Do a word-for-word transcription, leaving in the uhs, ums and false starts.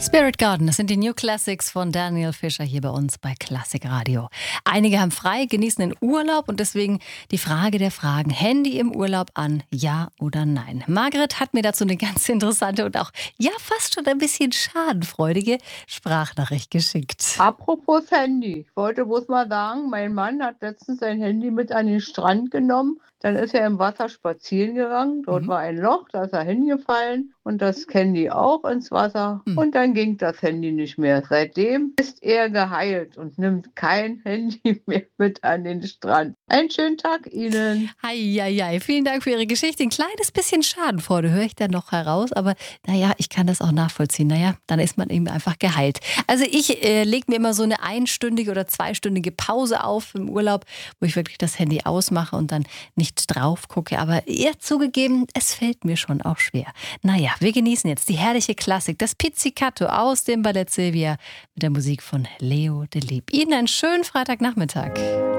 Spirit Garden, das sind die New Classics von Daniel Fischer hier bei uns bei Klassik Radio. Einige haben frei, genießen den Urlaub und deswegen die Frage der Fragen. Handy im Urlaub an, ja oder nein? Margret hat mir dazu eine ganz interessante und auch, ja, fast schon ein bisschen schadenfreudige Sprachnachricht geschickt. Apropos Handy, ich wollte bloß mal sagen, mein Mann hat letztens sein Handy mit an den Strand genommen. Dann ist er im Wasser spazieren gegangen. Dort Mhm. war ein Loch, da ist er hingefallen und das Handy auch ins Wasser. Mhm. Und dann ging das Handy nicht mehr. Seitdem ist er geheilt und nimmt kein Handy mehr mit an den Strand. Einen schönen Tag Ihnen. Eieiei, vielen Dank für Ihre Geschichte. Ein kleines bisschen Schadenfreude höre ich da noch heraus, aber naja, ich kann das auch nachvollziehen. Naja, dann ist man eben einfach geheilt. Also ich äh, lege mir immer so eine einstündige oder zweistündige Pause auf im Urlaub, wo ich wirklich das Handy ausmache und dann nicht drauf gucke. Aber eher zugegeben, es fällt mir schon auch schwer. Naja, wir genießen jetzt die herrliche Klassik, das Pizzicato aus dem Ballett Silvia mit der Musik von Leo de Lieb. Ihnen einen schönen Freitagnachmittag.